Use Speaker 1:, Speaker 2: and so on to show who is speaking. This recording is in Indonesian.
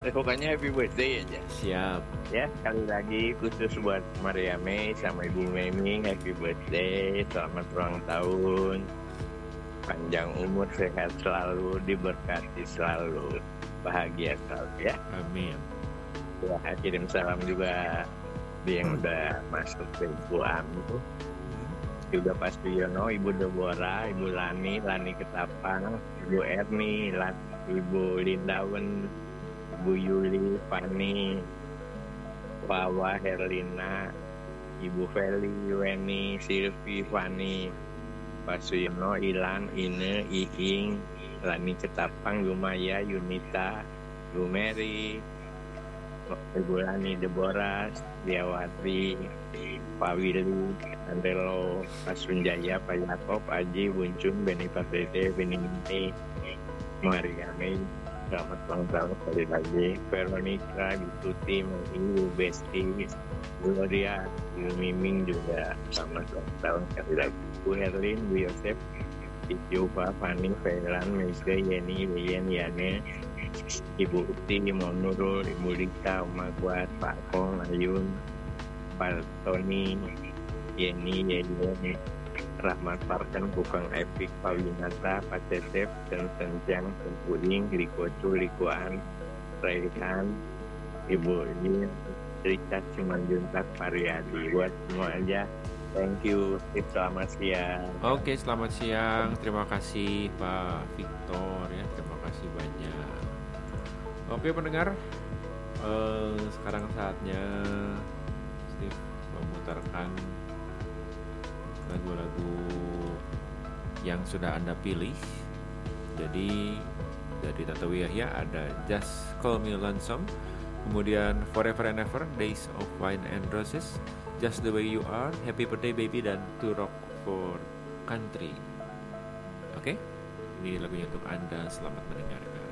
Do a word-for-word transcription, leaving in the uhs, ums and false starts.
Speaker 1: pokoknya happy birthday aja.
Speaker 2: Siap.
Speaker 1: Ya, sekali lagi khusus buat Maria May sama Ibu Meming, happy birthday, selamat ulang tahun, panjang umur, sehat selalu, diberkati selalu, bahagia selalu ya.
Speaker 2: Amin.
Speaker 1: Ya, kirim salam juga dia yang udah masuk ke Ibu Ami, juga Pak Suyono, Ibu Deborah, Ibu Lani, Lani Ketapang, Ibu Erni, Ibu Lindawen, Ibu Yuli, Fani, Wawa, Herlina, Ibu Feli, Weni, Silvi, Fani, Pak Suyono, Ilan, Ine, Iing, Lani Ketapang, Lumaya, Yunita, Bu Mary, Ibu Lani, Deborah, Diawati, Pak Willy, Andelo, Pak Sunjaya, Pak Yakob, Aji, Buncung, Beni Pardede, Beni Mini, Maria May, selamat ulang tahun sekali lagi, Veronica, Bu Tuti, Ibu Besti, Gloria, Bu Miming juga selamat ulang tahun sekali lagi, Bu Herlin, Bu Yosef, Ibu Pak, Fani, Fairan, Meisde, Yeni, Lian, Yane, Ibu Uti, Monurul, Ibu Rika, Oma Kuat, Pak Kong, Ayun, Pak Tony, Yeni, Yeni, Rahmat Farkan, Bukang Epik, Pak Winata, Pak Cecep, dan Senjang, Tempuling, Likocu, Likuan, Raihan, Ibu Yin, Richard Simanjuntak, Pariadi. Buat semua aja, thank you, selamat siang.
Speaker 2: Oke, selamat siang. Terima kasih Pak Victor ya. Terima kasih banyak. Oke pendengar, eh, sekarang saatnya Steve memutarkan lagu-lagu yang sudah Anda pilih. Jadi dari Tata Yahya ada Just Call Me Lonesome, kemudian Forever and Ever, Days of Wine and Roses, Just the Way You Are, Happy Birthday Baby, dan To Rock for Country. Oke, ini lagunya untuk Anda. Selamat mendengarkan.